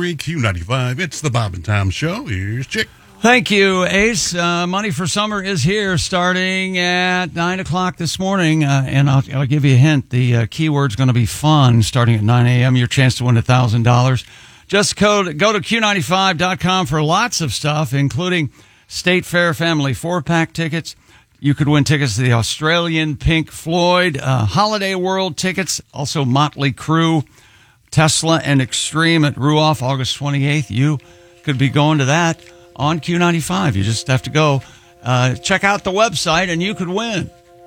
93.3 Q95. It's the Bob and Tom Show. Here's Chick. Thank you, Ace. Money for Summer is here starting at 9 o'clock this morning. And I'll give you a hint. The keyword's going to be fun starting at 9 a.m. Your chance to win $1,000. Just go to Q95.com for lots of stuff, including State Fair Family 4-pack tickets. You could win tickets to the Australian Pink Floyd, Holiday World tickets, also Motley Crue, Tesla, and Extreme at Ruoff, August 28th. You could be going to that on Q95. You just have to go check out the website, and you could win.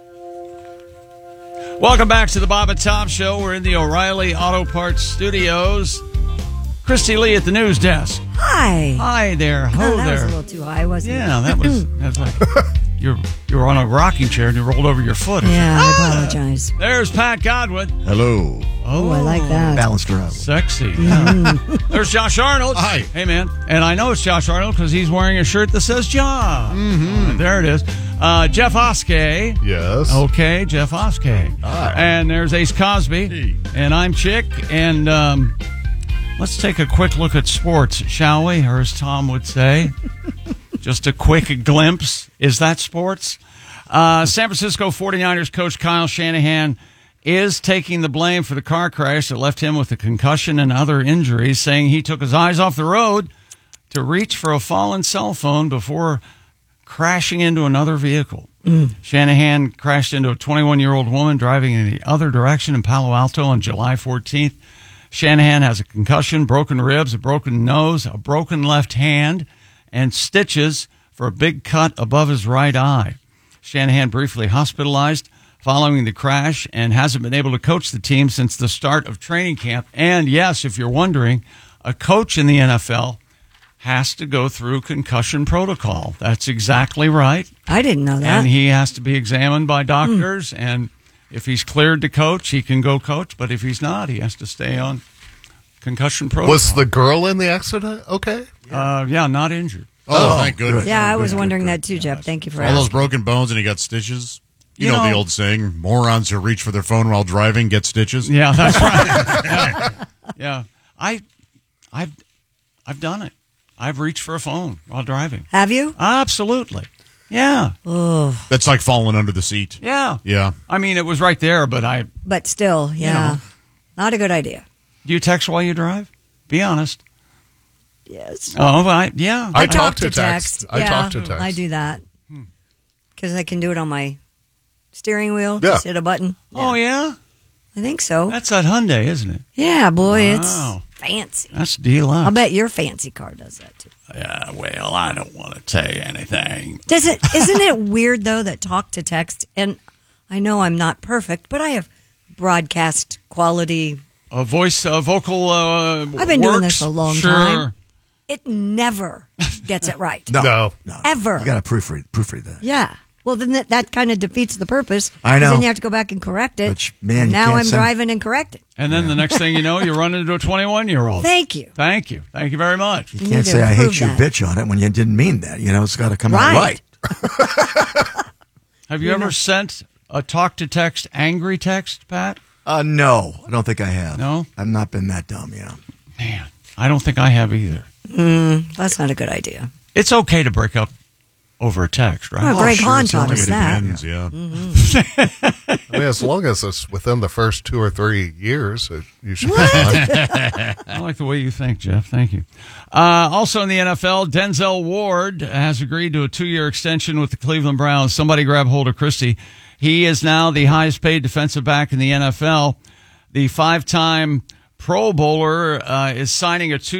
Welcome back to the Bob and Tom Show. We're in the O'Reilly Auto Parts Studios. Christy Lee at the news desk. Hi. Hi there. Ho that there. was a little too high, wasn't it? Yeah, that's like you were on a rocking chair and you rolled over your foot. Yeah, I apologize. There's Pat Godwin. Hello. Oh, I like that. Balanced her out. Sexy. Yeah. There's Josh Arnold. Hi. Hey, man. And I know it's Josh Arnold because he's wearing a shirt that says Josh. Mm-hmm. There it is. Jeff Oskey. Yes. Okay, Jeff Oskey. Hi. And there's Ace Cosby. Hey. And I'm Chick. And let's take a quick look at sports, shall we? Or as Tom would say, just a quick glimpse. Is that sports? San Francisco 49ers coach Kyle Shanahan is taking the blame for the car crash that left him with a concussion and other injuries, saying he took his eyes off the road to reach for a fallen cell phone before crashing into another vehicle. Shanahan crashed into a 21-year-old woman driving in the other direction in Palo Alto on July 14th. Shanahan has a concussion, broken ribs, a broken nose, a broken left hand, and stitches for a big cut above his right eye. Shanahan briefly hospitalized following the crash and hasn't been able to coach the team since the start of training camp. And yes, if you're wondering, a coach in the NFL has to go through concussion protocol. That's exactly right. I didn't know that. And he has to be examined by doctors, and if he's cleared to coach, he can go coach. But if he's not, he has to stay on concussion protocol. Was the girl in the accident okay? Yeah, not injured. Oh, thank goodness. Yeah, I was wondering that too, Jeff. Thank you for All those asking. broken bones and he got stitches. You You know the know- old saying, morons who reach for their phone while driving get stitches. Yeah, that's right. Yeah. I've done it. I've reached for a phone while driving. Have you? Absolutely. Yeah. Oh, That's like falling under the seat. Yeah. Yeah. I mean, it was right there, but but still, yeah. Not a good idea. do you text while you drive? Be honest. Yes. Oh, yeah. I talk talk to text. I Yeah, talk to text. I do that. Because I can do it on my steering wheel. Yeah. Just hit a button. Oh, yeah? I think so. That's that Hyundai, isn't it? Yeah, boy, Wow. it's fancy. That's deluxe. I'll bet your fancy car does that too. Yeah, well, I don't want to tell you anything. Isn't it weird though that talk to text, and I know I'm not perfect, but I have broadcast quality. A voice, vocal I've been doing this a long sure. time. It never gets it right. No. Ever. You got to proofread that. Yeah. Well, then that kind of defeats the purpose. I know. 'Cause Then you have to go back and correct it. But, man, you now can't I'm send- driving and correct it. And then the next thing you know, you run into a 21-year-old. Thank you. Thank you. Thank you very much. You You can't need to say I hate improve you, that. bitch, on it when you didn't mean that. You know, it's got to come out right. Have you ever sent a talk-to-text angry text, Pat? No, I don't think I have. No? I've not been that dumb, yeah. Man, I don't think I have either. That's not a good idea. It's okay to break up over a text, right? Well, Greg sure, Hahn it's taught only us It that. depends, yeah. I mean, as long as it's within the first 2 or 3 years, you should be fine. I like the way you think, Jeff. Thank you. Also in the NFL, Denzel Ward has agreed to a 2-year extension with the Cleveland Browns. Somebody grab hold of Christy. He is now the highest paid defensive back in the NFL. The 5-time Pro Bowler is signing a 2